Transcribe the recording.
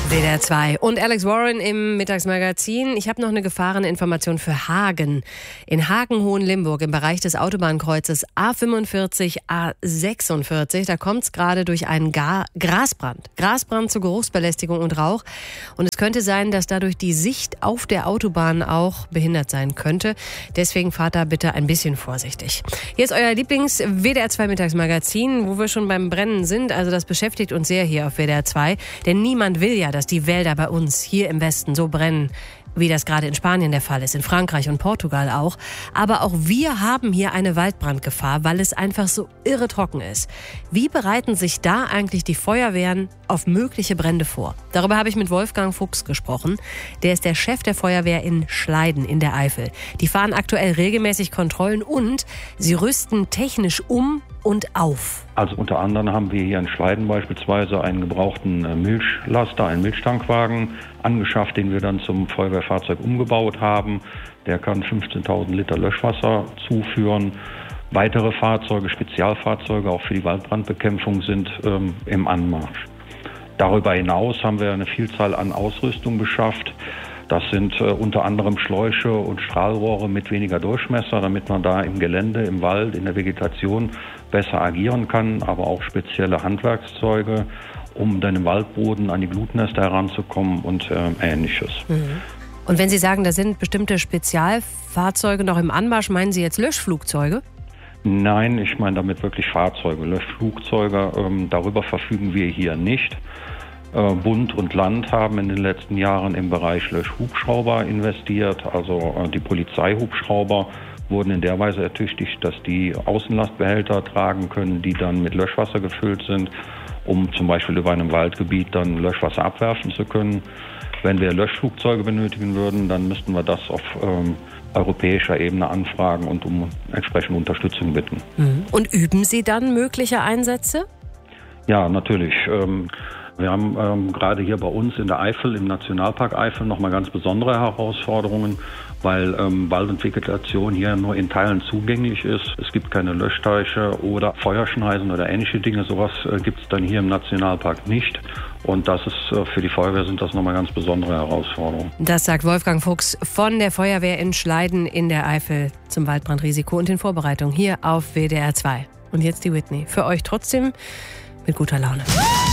WDR 2 und Alex Warren im Mittagsmagazin. Ich habe noch eine Gefahreninformation für Hagen. In Hagen-Hohenlimburg im Bereich des Autobahnkreuzes A45, A46, da kommt es gerade durch einen Grasbrand. Grasbrand zur Geruchsbelästigung und Rauch. Und es könnte sein, dass dadurch die Sicht auf der Autobahn auch behindert sein könnte. Deswegen fahrt da bitte ein bisschen vorsichtig. Hier ist euer Lieblings-WDR 2 Mittagsmagazin, wo wir schon beim Brennen sind. Also das beschäftigt uns sehr hier auf WDR 2. Denn niemand will ja, dass die Wälder bei uns hier im Westen so brennen, wie das gerade in Spanien der Fall ist, in Frankreich und Portugal auch. Aber auch wir haben hier eine Waldbrandgefahr, weil es einfach so irre trocken ist. Wie bereiten sich da eigentlich die Feuerwehren auf mögliche Brände vor? Darüber habe ich mit Wolfgang Fuchs gesprochen. Der ist der Chef der Feuerwehr in Schleiden in der Eifel. Die fahren aktuell regelmäßig Kontrollen und sie rüsten technisch um und auf. Also unter anderem haben wir hier in Schleiden beispielsweise einen gebrauchten Milchlaster, einen Milchtankwagen angeschafft, den wir dann zum Feuerwehrfahrzeug umgebaut haben. Der kann 15.000 Liter Löschwasser zuführen. Weitere Fahrzeuge, Spezialfahrzeuge auch für die Waldbrandbekämpfung sind im Anmarsch. Darüber hinaus haben wir eine Vielzahl an Ausrüstung beschafft. Das sind unter anderem Schläuche und Strahlrohre mit weniger Durchmesser, damit man da im Gelände, im Wald, in der Vegetation besser agieren kann, aber auch spezielle Handwerkszeuge, um dann im Waldboden an die Glutnester heranzukommen und Ähnliches. Mhm. Und wenn Sie sagen, da sind bestimmte Spezialfahrzeuge noch im Anmarsch, meinen Sie jetzt Löschflugzeuge? Nein, ich meine damit wirklich Fahrzeuge, Löschflugzeuge. Darüber verfügen wir hier nicht. Bund und Land haben in den letzten Jahren im Bereich Löschhubschrauber investiert. Also die Polizeihubschrauber wurden in der Weise ertüchtigt, dass die Außenlastbehälter tragen können, die dann mit Löschwasser gefüllt sind, um zum Beispiel über einem Waldgebiet dann Löschwasser abwerfen zu können. Wenn wir Löschflugzeuge benötigen würden, dann müssten wir das auf europäischer Ebene anfragen und um entsprechende Unterstützung bitten. Und üben Sie dann mögliche Einsätze? Ja, natürlich. Wir haben gerade hier bei uns in der Eifel, im Nationalpark Eifel, nochmal ganz besondere Herausforderungen, weil Wald und Vegetation hier nur in Teilen zugänglich ist. Es gibt keine Löschteiche oder Feuerschneisen oder ähnliche Dinge. Sowas gibt es dann hier im Nationalpark nicht. Und das ist für die Feuerwehr sind das nochmal ganz besondere Herausforderungen. Das sagt Wolfgang Fuchs von der Feuerwehr in Schleiden in der Eifel zum Waldbrandrisiko und in Vorbereitung hier auf WDR 2. Und jetzt die Whitney. Für euch trotzdem mit guter Laune.